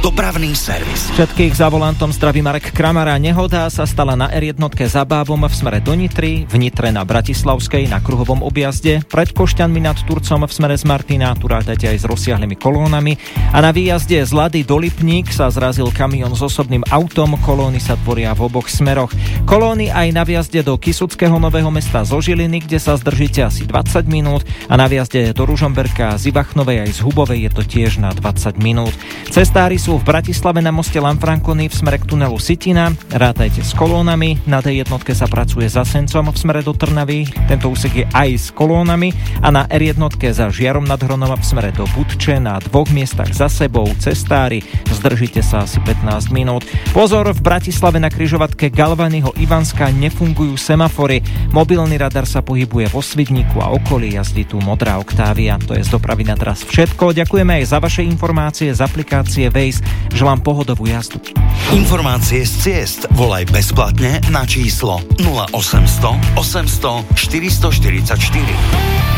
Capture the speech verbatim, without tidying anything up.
Dopravný servis. Všetkých za volantom zdraví Marek Kramara. Nehoda sa stala na er jedna za Bábom v smere do Nitry, v Nitre na Bratislavskej na kruhovom objazde, pred Košťanmi nad Turcom v smere z Martina, tu rátajte aj s rozsiahlymi kolónami, a na výjazde z Lady do Lipník sa zrazil kamión s osobným autom, kolóny sa tvoria v oboch smeroch. Kolóny aj na výjazde do Kysuckého Nového Mesta zo Žiliny, kde sa zdržíte asi dvadsať minút, a na výjazde do Ružomberka z Ivachnovej aj z Hubovej je to tiež na dvadsať minút. Cestári sú v Bratislave na moste Lanfranconi v smere k tunelu Sitina, rátajte s kolónami. Na dé jedna sa pracuje za Sencom v smere do Trnavy, tento úsek je aj s kolónami, a na er jedna za Žiarom nad Hronom v smere do Budče na dvoch miestach za sebou cestári, zdržíte sa asi pätnásť minút. Pozor, v Bratislave na križovatke Galvanyho Ivanska nefungujú semafory, mobilný radar sa pohybuje vo Svidníku a okolí, jazdí tu modrá Octavia. To je z dopravy na teraz všetko. Ďakujeme aj za vaše informácie z aplikácie Waze. Želám pohodovú jazdu. Informácie z ciest volaj bezplatne na číslo nula osemsto osemsto štyristoštyridsaťštyri.